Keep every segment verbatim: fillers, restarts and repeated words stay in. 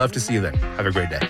Love to see you there. Have a great day.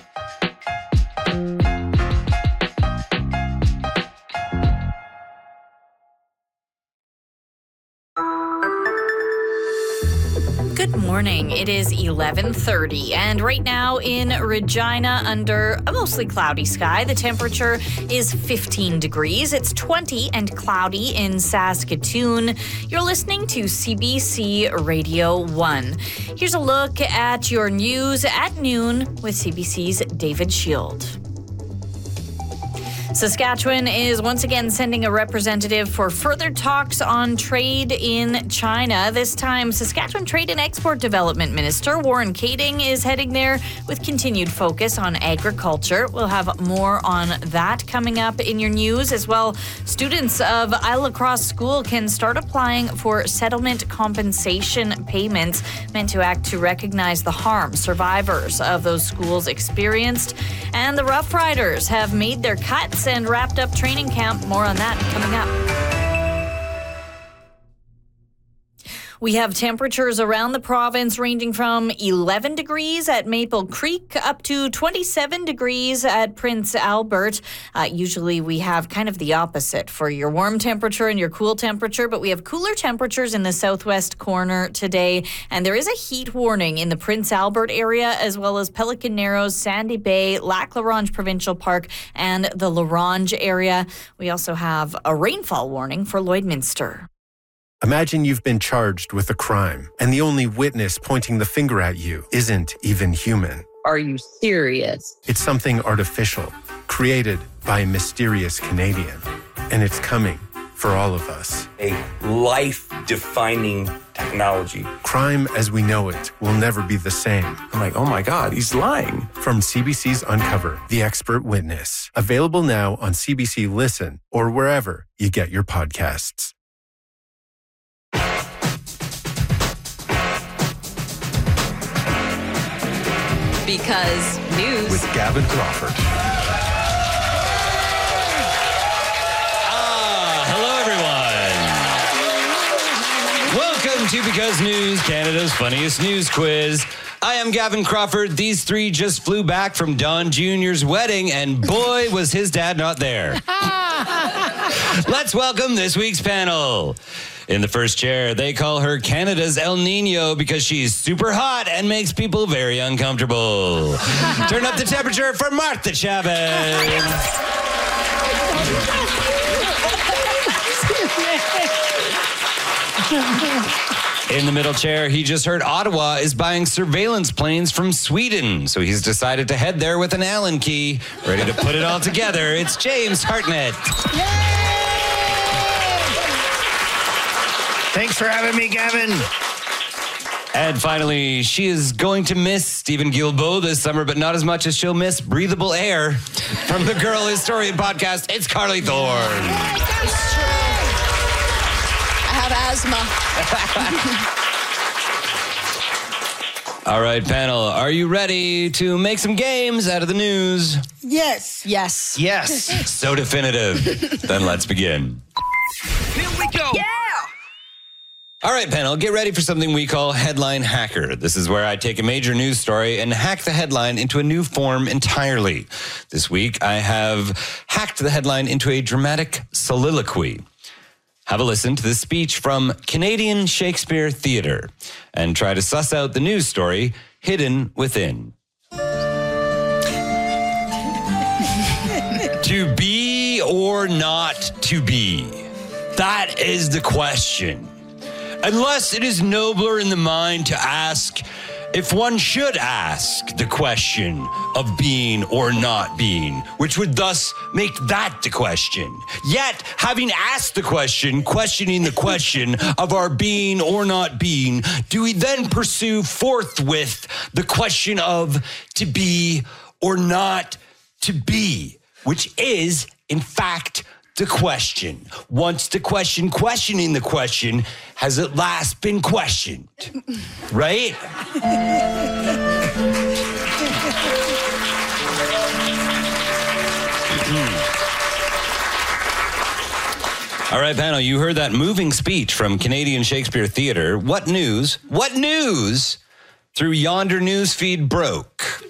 Good morning. It is eleven thirty, and right now in Regina, under a mostly cloudy sky, the temperature is fifteen degrees. It's twenty and cloudy in Saskatoon. You're listening to C B C Radio one. Here's a look at your news at noon with C B C's David Shield. Saskatchewan is once again sending a representative for further talks on trade in China. This time, Saskatchewan Trade and Export Development Minister Warren Kading is heading there with continued focus on agriculture. We'll have more on that coming up in your news as well. Students of Isle La Crosse School can start applying for settlement compensation payments meant to act to recognize the harm survivors of those schools experienced. And the Rough Riders have made their cuts and wrapped up training camp. More on that coming up. We have temperatures around the province ranging from eleven degrees at Maple Creek up to twenty-seven degrees at Prince Albert. Uh, usually we have kind of the opposite for your warm temperature and your cool temperature, but we have cooler temperatures in the southwest corner today. And there is a heat warning in the Prince Albert area, as well as Pelican Narrows, Sandy Bay, Lac La Ronge Provincial Park, and the La Ronge area. We also have a rainfall warning for Lloydminster. Imagine you've been charged with a crime, and the only witness pointing the finger at you isn't even human. Are you serious? It's something artificial, created by a mysterious Canadian. And it's coming for all of us. A life-defining technology. Crime as we know it will never be the same. I'm like, oh my God, he's lying. From C B C's Uncover, The Expert Witness. Available now on C B C Listen or wherever you get your podcasts. Because news with Gavin Crawford. Ah, hello everyone. Welcome to Because News, Canada's funniest news quiz. I am Gavin Crawford. These three just flew back from Don Junior's wedding, and boy, was his dad not there. Let's welcome this week's panel. In the first chair, they call her Canada's El Nino because she's super hot and makes people very uncomfortable. Turn up the temperature for Martha Chavez. In the middle chair, he just heard Ottawa is buying surveillance planes from Sweden, so he's decided to head there with an Allen key, ready to put it all together. It's James Hartnett. Yay! Thanks for having me, Gavin. And finally, she is going to miss Stephen Guilbeault this summer, but not as much as she'll miss breathable air. From the Girl Historian podcast, it's Carly Thorne. It's true. I have asthma. All right, panel, are you ready to make some games out of the news? Yes. Yes. Yes. So definitive. Then let's begin. Here we go. Yeah. All right, panel, get ready for something we call Headline Hacker. This is where I take a major news story and hack the headline into a new form entirely. This week, I have hacked the headline into a dramatic soliloquy. Have a listen to this speech from Canadian Shakespeare Theatre and try to suss out the news story hidden within. To be or not to be? That is the question. Unless it is nobler in the mind to ask if one should ask the question of being or not being, which would thus make that the question. Yet, having asked the question, questioning the question of our being or not being, do we then pursue forthwith the question of to be or not to be, which is, in fact, the question. Once the question questioning the question has at last been questioned. Right? All right, panel, you heard that moving speech from Canadian Shakespeare Theatre. What news, what news through yonder newsfeed broke.